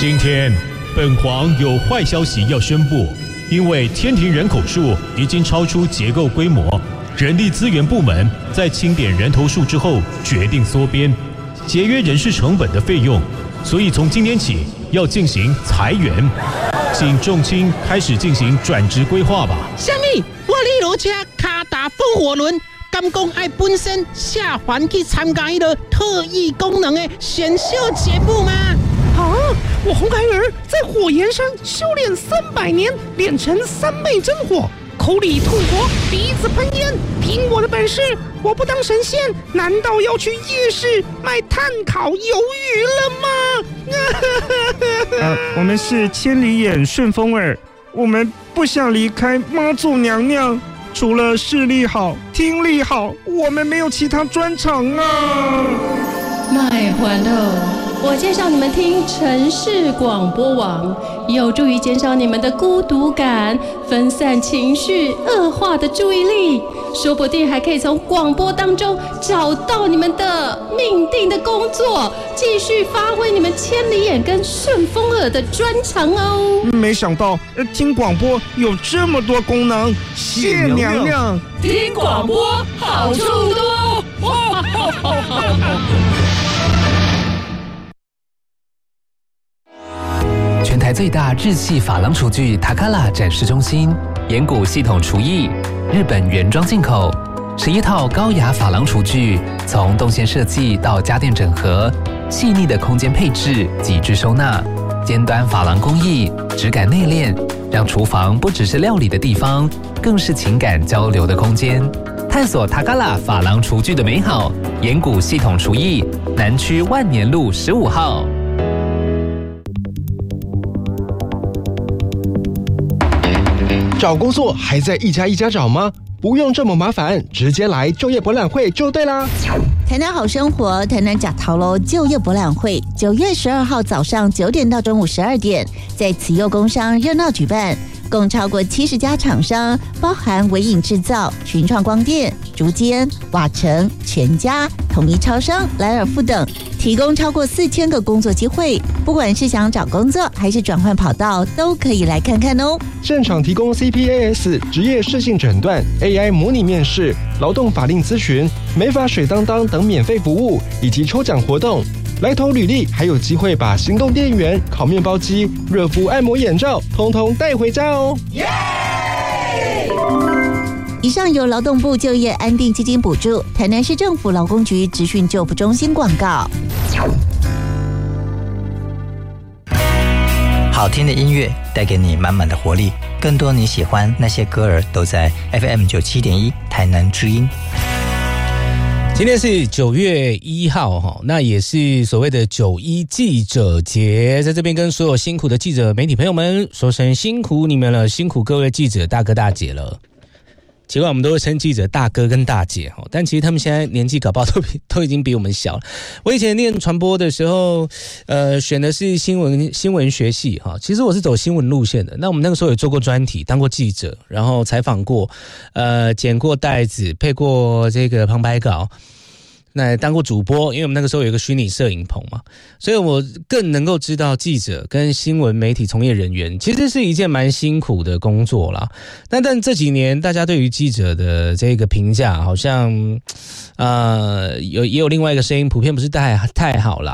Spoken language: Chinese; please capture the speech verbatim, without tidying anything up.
今天，本皇有坏消息要宣布，因为天庭人口数已经超出结构规模，人力资源部门在清点人头数之后决定缩编，节约人事成本的费用，所以从今天起要进行裁员，请众卿开始进行转职规划吧。 什么？我李罗车卡打风火轮，敢讲爱本身下凡去参加一个特异功能的选秀节目吗？ 啊！我红孩儿在火焰山修炼三百年，练成三昧真火，口里吐火，鼻子喷烟。凭我的本事，我不当神仙，难道要去夜市卖炭烤鱿鱼了吗？呃，我们是千里眼顺风耳，我们不想离开妈祖娘娘。除了视力好、听力好，我们没有其他专长啊。 卖欢乐。我介绍你们听城市广播网，有助于减少你们的孤独感，分散情绪恶化的注意力，说不定还可以从广播当中找到你们的命定的工作，继续发挥你们千里眼跟顺风耳的专长哦。 没想到听广播有这么多功能，谢娘娘。 听广播好处多。 全台最大日系珐琅厨具塔卡拉展示中心，岩谷系统厨艺，日本原装进口，十一套高雅珐琅厨具，从动线设计到家电整合，细腻的空间配置，极致收纳，尖端珐琅工艺，质感内敛，让厨房不只是料理的地方，更是情感交流的空间。探索塔卡拉珐琅厨具的美好，岩谷系统厨艺，南区万年路十五号。 找工作还在一家一家找吗？不用这么麻烦，直接来就业博览会就对啦。 台南好生活，台南甲头楼就业博览会，九月十二号早上九点到中午十二点，在慈幼工商热闹举办，共超过七十家厂商，包含微影制造、群创光电、竹间、瓦城、全家、统一超商、莱尔富等，提供超过四千个工作机会。不管是想找工作还是转换跑道，都可以来看看哦。 现场提供 C P A S 职业适性诊断、A I 模拟面试、劳动法令咨询、美发水当当等免费服务，以及抽奖活动。来投履历还有机会把行动电源、烤面包机、热敷按摩眼罩通通带回家哦。 以上由劳动部就业安定基金补助，台南市政府劳工局职训就服中心广告。 好听的音乐带给你满满的活力，更多你喜欢那些歌儿都在 F M 九七点一台南之音。 今天是九月一号，那也是所谓的九一记者节，在这边跟所有辛苦的记者媒体朋友们说声辛苦你们了，辛苦各位记者大哥大姐了。奇怪，我们都会称记者大哥跟大姐，但其实他们现在年纪搞不好都比都已经比我们小了。我以前念传播的时候，呃，选的是新闻新闻学系哈，其实我是走新闻路线的。那我们那个时候有做过专题，当过记者，然后采访过，呃，剪过带子，配过这个旁白稿。那当过主播，因为我们那个时候有一个虚拟摄影棚嘛，所以我更能够知道记者跟新闻媒体从业人员其实是一件蛮辛苦的工作啦。但但这几年大家对于记者的这个评价好像呃有也有另外一个声音，普遍不是太太好啦。